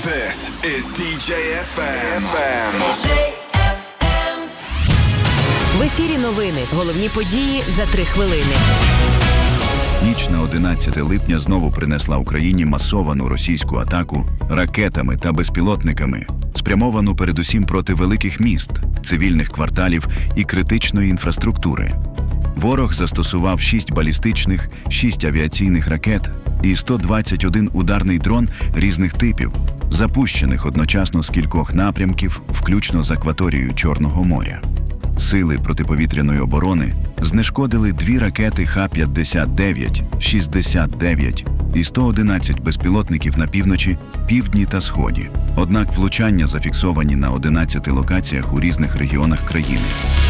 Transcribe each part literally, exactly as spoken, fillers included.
This is ді джей еф ем. ді джей еф ем. В ефірі новини. Головні події за три хвилини. Ніч на одинадцяте липня знову принесла Україні масовану російську атаку ракетами та безпілотниками, спрямовану передусім проти великих міст, цивільних кварталів і критичної інфраструктури. Ворог застосував шість балістичних, шість авіаційних ракет і сто двадцять один ударний дрон різних типів, запущених одночасно з кількох напрямків, включно з акваторією Чорного моря. Сили протиповітряної оборони знешкодили дві ракети Х п'ятдесят дев'ять, шістдесят дев'ять і сто одинадцять безпілотників на півночі, півдні та сході. Однак влучання зафіксовані на одинадцяти локаціях у різних регіонах країни.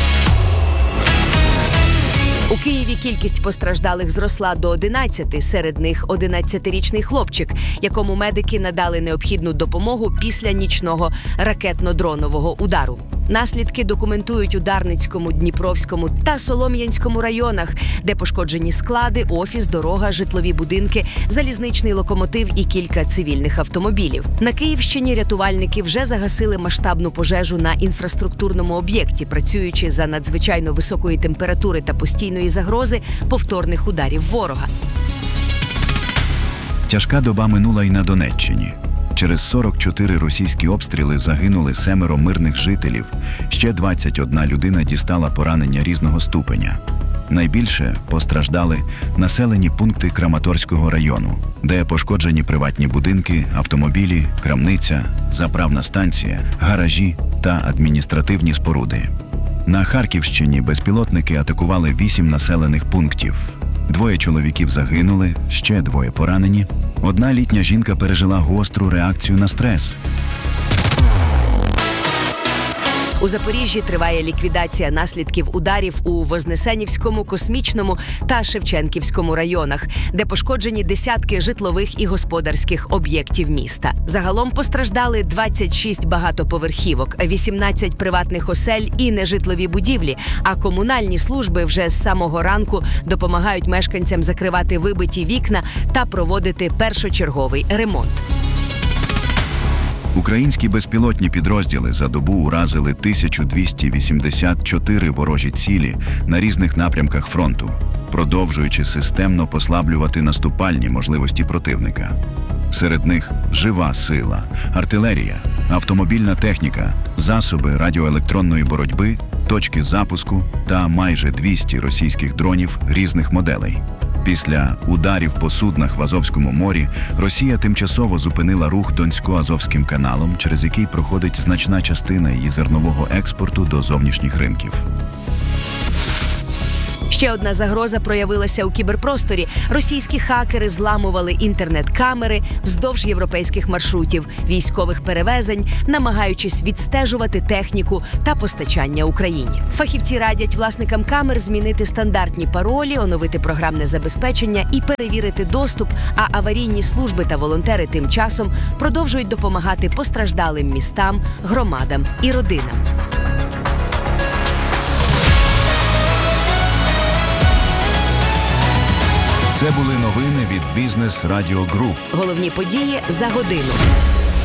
У Києві кількість постраждалих зросла до одинадцяти, серед них одинадцятирічний хлопчик, якому медики надали необхідну допомогу після нічного ракетно-дронового удару. Наслідки документують у Дарницькому, Дніпровському та Солом'янському районах, де пошкоджені склади, офіс, дорога, житлові будинки, залізничний локомотив і кілька цивільних автомобілів. На Київщині рятувальники вже загасили масштабну пожежу на інфраструктурному об'єкті, працюючи за надзвичайно високої температури та постійної загрози повторних ударів ворога. Тяжка доба минула й на Донеччині. Через сорок чотири російські обстріли загинули семеро мирних жителів, ще двадцять одна людина дістала поранення різного ступеня. Найбільше постраждали населені пункти Краматорського району, де пошкоджені приватні будинки, автомобілі, крамниця, заправна станція, гаражі та адміністративні споруди. На Харківщині безпілотники атакували вісім населених пунктів. Двоє чоловіків загинули, ще двоє поранені. Одна літня жінка пережила гостру реакцію на стрес. У Запоріжжі триває ліквідація наслідків ударів у Вознесенівському, Космічному та Шевченківському районах, де пошкоджені десятки житлових і господарських об'єктів міста. Загалом постраждали двадцять шість багатоповерхівок, вісімнадцять приватних осель і нежитлові будівлі, а комунальні служби вже з самого ранку допомагають мешканцям закривати вибиті вікна та проводити першочерговий ремонт. Українські безпілотні підрозділи за добу уразили тисячу двісті вісімдесят чотири ворожі цілі на різних напрямках фронту, продовжуючи системно послаблювати наступальні можливості противника. Серед них жива сила, артилерія, автомобільна техніка, засоби радіоелектронної боротьби, точки запуску та майже двісті російських дронів різних моделей. Після ударів по суднах в Азовському морі Росія тимчасово зупинила рух Донсько-Азовським каналом, через який проходить значна частина її зернового експорту до зовнішніх ринків. Ще одна загроза проявилася у кіберпросторі. Російські хакери зламували інтернет-камери вздовж європейських маршрутів військових перевезень, намагаючись відстежувати техніку та постачання Україні. Фахівці радять власникам камер змінити стандартні паролі, оновити програмне забезпечення і перевірити доступ, а аварійні служби та волонтери тим часом продовжують допомагати постраждалим містам, громадам і родинам. Це були новини від Бізнес Радіо Груп. Головні події за годину.